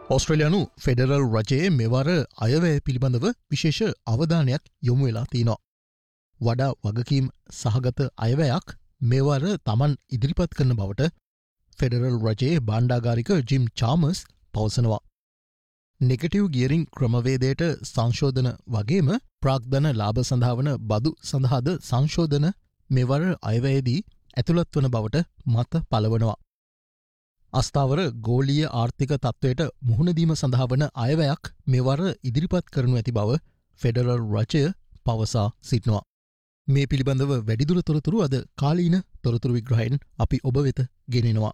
ඔස්ට්‍රේලියානු federal රජයේ මෙවර අයවැය පිළිබඳව විශේෂ අවධානයක් යොමු වෙලා තියෙනවා. වඩා වගකීම් සහගත අයවැයක් මෙවර තමන් ඉදිරිපත් කරන බවට ෆෙඩරල් රජයේ බණ්ඩාගාරික ජිම් චාමර්ස් පවසනවා. නෙගටිව් ගියරිං ක්‍රමවේදයට සංශෝධන වගේම ප්‍රාග්ධන ලාභ සඳහාවන බදු සඳහාද සංශෝධන මෙවර අයවැයේදී ඇතුළත් වන බවට මත පලවනවා. අස්ථාවර ගෝලීය ආර්ථික තත්ත්වයට මුහුණදීම සඳහාවන අයවැයක් මෙවර ඉදිරිපත් කරනු ඇති බව ෆෙඩරල් රජය පවසා සිටිනවා. මේ පිළිබඳව වැඩිදුර තොරතුරු අද කාලීන තොරතුරු විග්‍රහයෙන් අපි ඔබ වෙත ගෙනෙනවා.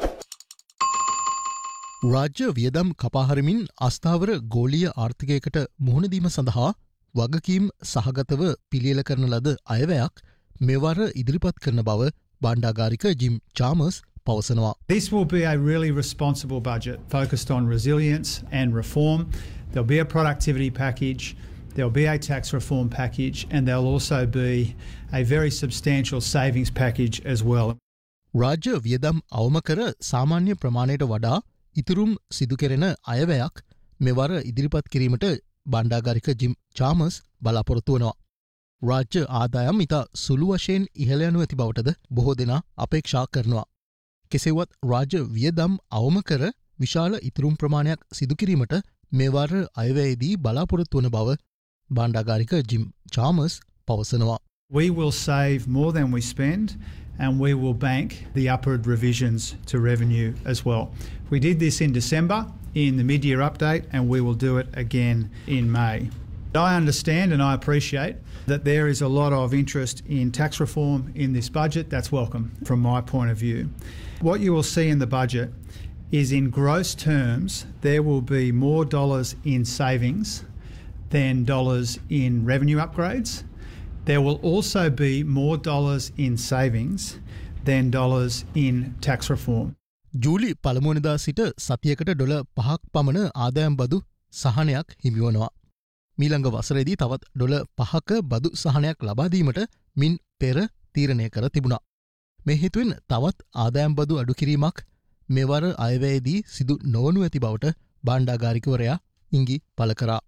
රාජ්‍ය වියදම් කපාහරමින් අස්ථාවර ගෝලීය ආර්ථිකයකට මුහුණදීම සඳහා වගකීම් සහගතව පිළියෙල කරන ලද අයවැයක් මෙවර ඉදිරිපත් කරන බව බණ්ඩාගාරික ජිම් චාමර්ස් පවසනවා. This will be a really responsible budget focused on resilience and reform. There'll be a productivity package, there'll be a tax reform package, and there'll also be a very substantial savings package as well. රාජ්‍ය වියදම් අවම කර සාමාන්‍ය ප්‍රමාණයට වඩා ඉතුරුම් සිදු කෙරෙන අයවැයක් මෙවර ඉදිරිපත් කිරීමට බණ්ඩාගාරික ජිම් චාමර්ස් බලාපොරොත්තු වනවා. රාජ්‍ය ආදායම් ඉතා සුළු වශයෙන් ඉහළ යනු ඇති බවටද බොහෝ දෙනා අපේක්ෂා කරනවා. කෙසේවත් රාජ්‍ය වියදම් අවම කර විශාල ඉතුරුම් ප්‍රමාණයක් සිදු කිරීමට මෙවර අයවැයේදී බලාපොරොත්තු වන බව බණ්ඩාගාරික ජිම් චාමර්ස් පවසනවා. We will save more than we spend, and we will bank the upward revisions to revenue as well. We did this in December in the mid-year update, and we will do it again in May. I understand and I appreciate that there is a lot of interest in tax reform in this budget. That's welcome from my point of view. What you will see in the budget is, in gross terms, there will be more dollars in savings than dollars in revenue upgrades. There will also be more dollars in savings than dollars in tax reform. ජූලි පළමුවනදා සිට සතියකට ඩොල 5ක් පමණ ආදායම් බදු සහනයක් හිමිවනවා. මීළඟ වසරේදී තවත් ඩොල 5ක බදු සහනයක් ලබාදීමට මින් පෙර තීරණය කර තිබුණා. මේ හේතුවෙන් තවත් ආදායම් බදු අඩු කිරීමක් මෙවර අයවැයේදී සිදු නොවනු ඇති බවට බණ්ඩාගාරිකවරයා ඉඟි පළ කරා.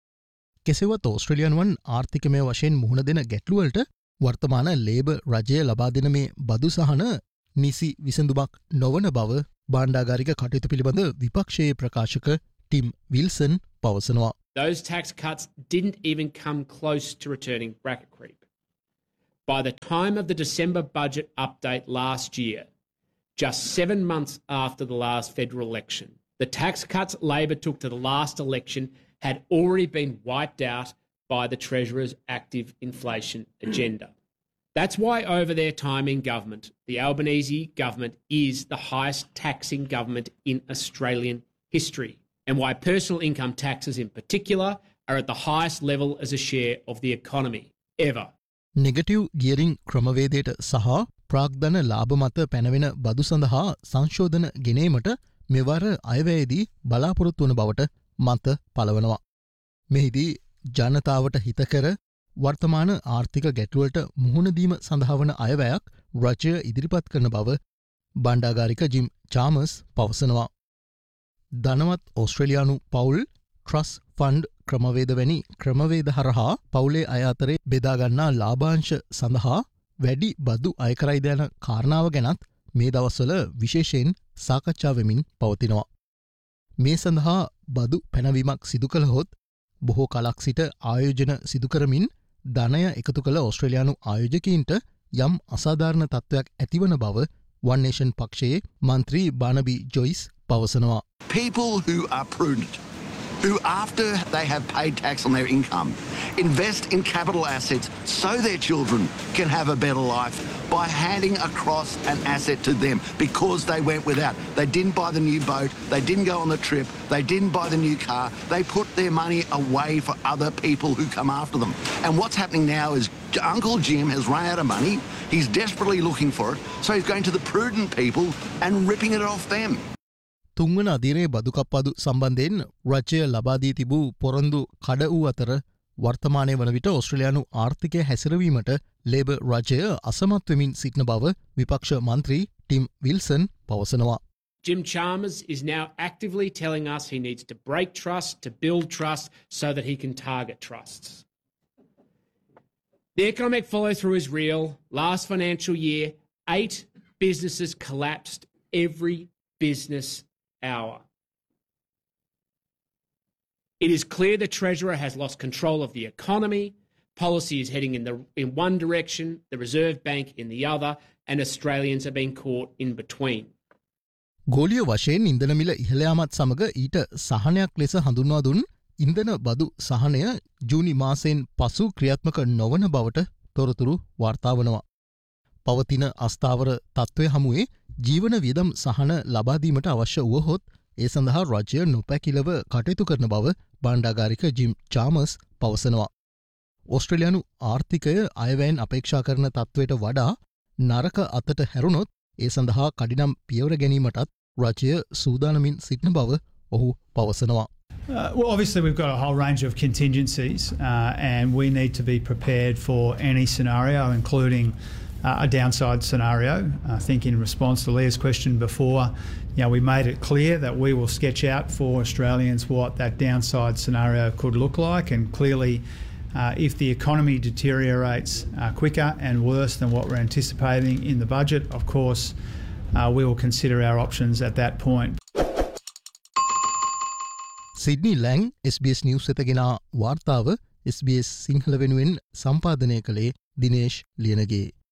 කෙසේවත් ඕස්ට්‍රේලියානුවන් ආර්ථිකමය වශයෙන් මුහුණ දෙන ගැටලුවලට වර්තමාන ලේබර් රජය ලබා දෙන මේ බදු සහන නිසි විසඳුමක් නොවන බව බණ්ඩාගාරික කටයුතු පිළිබඳ විපක්ෂයේ ප්‍රකාශක ටිම් විල්සන් පවසනවා. Those tax cuts didn't even come close to returning bracket creep. By the time of the December budget update last year, just 7 months after the last federal election, the tax cuts Labor took to the last election had already been wiped out by the Treasurer's active inflation agenda. That's why over their time in government, the Albanese government is the highest taxing government in Australian history, and why personal income taxes in particular are at the highest level as a share of the economy ever. Negative ගියරිං ක්‍රමවේදයට සහ ප්‍රාග්ධන ලාභ මත පැනවෙන බදු සඳහා සංශෝධන ගෙනීමට මෙවර අයවැයේදී බලාපොරොත්තු වන බවට මත පලවනවා. මෙහිදී ජනතාවට හිතකර වර්තමාන ආර්ථික ගැටලුවලට මුහුණදීම සඳහාවන අයවැයක් රජය ඉදිරිපත් කරන බව බණ්ඩාගාරික ජිම් චාමර්ස් පවසනවා. ධනවත් ඕස්ට්‍රේලියානු පවුල් ට්‍රස් ෆන්ඩ් ක්‍රමවේද වැනි ක්‍රමවේද හරහා පවුලේ අය අතරේ බෙදාගන්නා ලාභාංශ සඳහා වැඩි බදු අයකරයිද යන කාරණාව ගැනත් මේ දවස්වල විශේෂයෙන් සාකච්ඡා වෙමින් පවතිනවා. මේ සඳහා බදු පැනවීමක් සිදු කළහොත් බොහෝ කලක් සිට ආයෝජන සිදුකරමින් ධනය එකතු කළ ඕස්ට්‍රේලියානු ආයෝජකයින්ට යම් අසාධාරණ තත්ත්වයක් ඇතිවන බව වන් නේෂන් පක්ෂයේ මන්ත්‍රී බානබි ජොයිස් පවසනවා. People who are prudent, who after they have paid tax on their income, invest in capital assets so their children can have a better life by handing across an asset to them because they went without. They didn't buy the new boat, they didn't go on the trip, they didn't buy the new car, they put their money away for other people who come after them. And what's happening now is Uncle Jim has run out of money, he's desperately looking for it, so he's going to the prudent people and ripping it off them. තුන්වන අදිරේ බදුකප්පදු සම්බන්ධයෙන් රජය ලබාදී තිබූ පොරොන්දු කඩ වූ අතර වර්තමානය වන විට ඕස්ට්‍රේලියානු ආර්ථිකය හැසිරවීමට ලේබර් රජය අසමත් වෙමින් සිටින බව විපක්ෂ මන්ත්‍රී ටිම් විල්සන් පවසනවා. Jim Chalmers is now actively telling us he needs to break trust, to build trust, so that he can target trusts. The economic follow-through is real. Last financial year, 8 businesses collapsed every business hour. It is clear the Treasurer has lost control of the economy. Policy is heading in one direction, the Reserve Bank in the other, and Australians are being caught in between. ගෝලිය වශයෙන් ඉන්දන මිල ඉහළයාමත් සමග ඊට සහනයක් ලෙස හඳුන්වා දුන් ඉන්දන බදු සහනය ජූනි මාසයෙන් පසු ක්‍රියාත්මක නොවන බවට තොරතුරු වාර්තාවනවා. පවතින අස්ථාවර තත්ත්වය හමුවේ ජීවන වියදම් සහන ලබාදීමට අවශ්‍ය වුවහොත් ඒ සඳහා රජය නොපැකිලව කටයුතු කරන බව බණ්ඩාගාරික ජිම් චාමර්ස් පවසනවා. ඔස්ට්‍රේලියානු ආර්ථිකය අයවැයෙන් අපේක්ෂා කරන තත්ත්වයට වඩා නරක අතට හැරුණොත් ඒ සඳහා කඩිනම් පියවර ගැනීමටත් රජය සූදානමින් සිටින බව ඔහු පවසනවා. Well, obviously, we've got a whole range of contingencies, and we need to be prepared for any scenario, including a downside scenario. I think in response to Leah's question before, we made it clear that we will sketch out for Australians what that downside scenario could look like, and clearly, if the economy deteriorates quicker and worse than what we're anticipating in the budget, of course, we will consider our options at that point. Sydney ලැං SBS නිවස් වෙතගෙන වාර්තාව SBS Sinhala වෙනුවෙන් සම්පාදනය කළේ දිනේෂ් ලියනගේ.